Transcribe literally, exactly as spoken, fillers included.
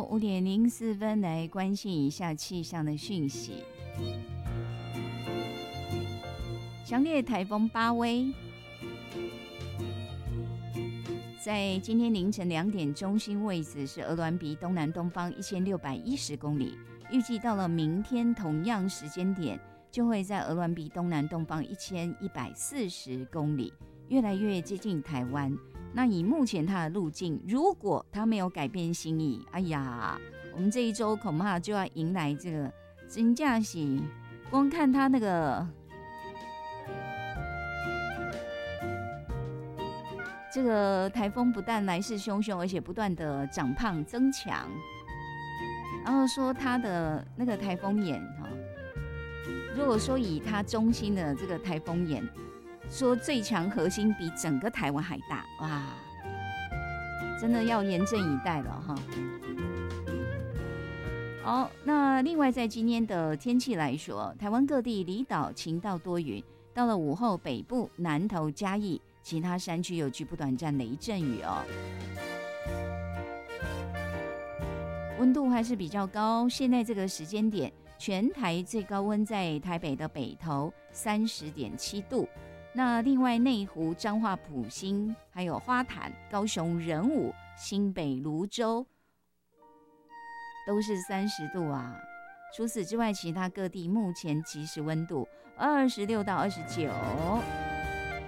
五点零四分，来关心一下气象的讯息。强烈台风巴威在今天凌晨两点，中心位置是鹅銮鼻东南东方一千六百一十公里，预计到了明天同样时间点，就会在鹅銮鼻东南东方一千一百四十公里，越来越接近台湾。那以目前它的路径，如果它没有改变心意，哎呀，我们这一周恐怕就要迎来这个真假是光看它那个这个台风不但来势汹汹，而且不断的长胖增强。然后说它的那个台风眼哈，如果说以它中心的这个台风眼，说最强核心比整个台湾还大，哇，真的要严阵以待了哈。好，那另外在今天的天气来说，台湾各地离岛晴到多云，到了午后北部、南投、嘉义其他山区有局部短暂雷阵雨哦。温度还是比较高，现在这个时间点，全台最高温在台北的北投三十点七度。那另外内湖、彰化、埔心，还有花坛、高雄仁武、新北芦洲都是三十度啊。除此之外，其他各地目前即时温度二十六到二十九。